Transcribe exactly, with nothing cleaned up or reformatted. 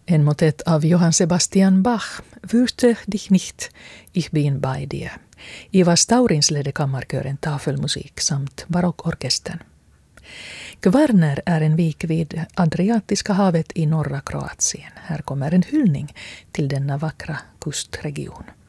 En motet av Johann Sebastian Bach, Wüste dich nicht, ich bin bei dir. Iva Staurins ledde kammarkören tafelmusik samt barockorkestern. Kvarner är en vik vid Adriatiska havet i norra Kroatien. Här kommer en hyllning till denna vackra kustregion.